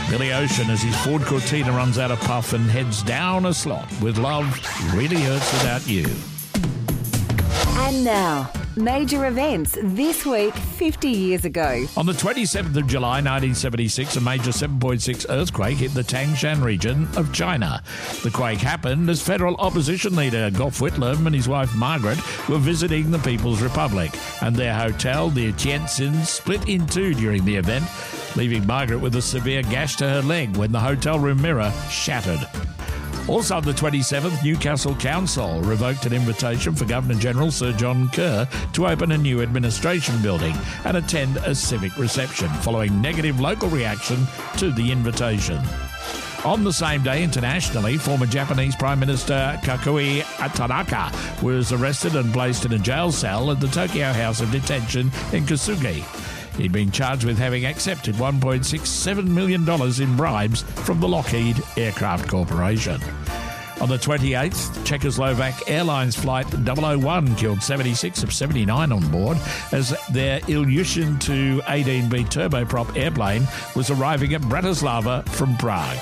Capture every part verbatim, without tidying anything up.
Billy Ocean as his Ford Cortina runs out of puff and heads down a slot with Love Really Hurts Without You. And now, major events this week fifty years ago. On the twenty-seventh of July nineteen seventy-six, a major seven point six earthquake hit the Tangshan region of China. The quake happened as federal opposition leader Gough Whitlam and his wife Margaret were visiting the People's Republic, and their hotel, the Tientsin, split in two during the event, leaving Margaret with a severe gash to her leg when the hotel room mirror shattered. Also on the twenty-seventh, Newcastle Council revoked an invitation for Governor-General Sir John Kerr to open a new administration building and attend a civic reception, following negative local reaction to the invitation. On the same day, internationally, former Japanese Prime Minister Kakui Tanaka was arrested and placed in a jail cell at the Tokyo House of Detention in Kasugi. He'd been charged with having accepted one point six seven million dollars in bribes from the Lockheed Aircraft Corporation. On the twenty-eighth, Czechoslovak Airlines Flight double oh one killed seventy-six of seventy-nine on board as their Ilyushin two eighteen B turboprop airplane was arriving at Bratislava from Prague.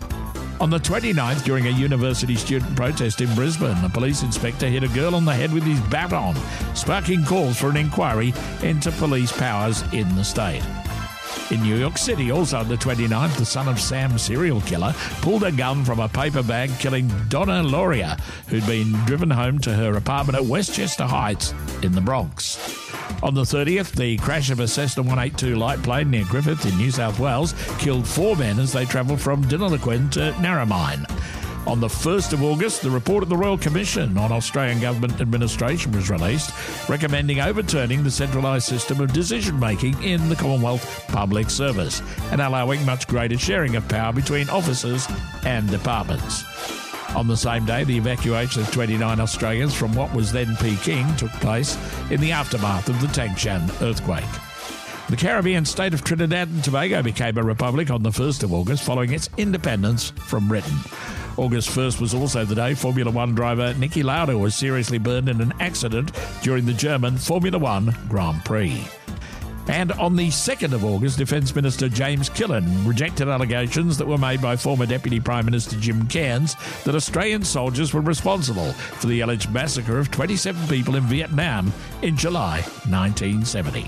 On the twenty-ninth, during a university student protest in Brisbane, a police inspector hit a girl on the head with his baton, sparking calls for an inquiry into police powers in the state. In New York City, also on the twenty-ninth, the son of Sam serial killer pulled a gun from a paper bag, killing Donna Lauria, who'd been driven home to her apartment at Westchester Heights in the Bronx. On the thirtieth, the crash of a Cessna one eighty-two light plane near Griffith in New South Wales killed four men as they travelled from Deniliquin to Narromine. On the first of August, the report of the Royal Commission on Australian Government Administration was released, recommending overturning the centralised system of decision-making in the Commonwealth Public Service and allowing much greater sharing of power between officers and departments. On the same day, the evacuation of twenty-nine Australians from what was then Peking took place in the aftermath of the Tangshan earthquake. The Caribbean state of Trinidad and Tobago became a republic on the first of August following its independence from Britain. August first was also the day Formula One driver Niki Lauda was seriously burned in an accident during the German Formula One Grand Prix. And on the second of August, Defence Minister James Killen rejected allegations that were made by former Deputy Prime Minister Jim Cairns that Australian soldiers were responsible for the alleged massacre of twenty-seven people in Vietnam in July nineteen seventy.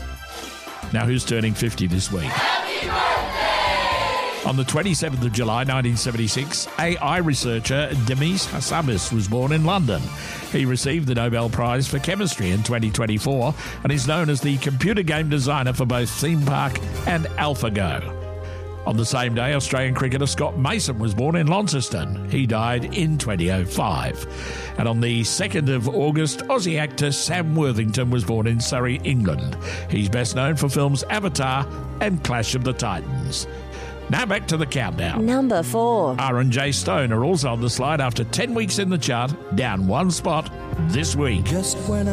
Now, who's turning fifty this week? Happy birthday! On the twenty-seventh of July nineteen seventy-six, A I researcher Demis Hassabis was born in London. He received the Nobel Prize for Chemistry in twenty twenty-four and is known as the computer game designer for both Theme Park and AlphaGo. On the same day, Australian cricketer Scott Mason was born in Launceston. He died in twenty oh five. And on the second of August, Aussie actor Sam Worthington was born in Surrey, England. He's best known for films Avatar and Clash of the Titans. Now back to the countdown. Number four. R and J Stone are also on the slide after ten weeks in the chart, down one spot this week. Just when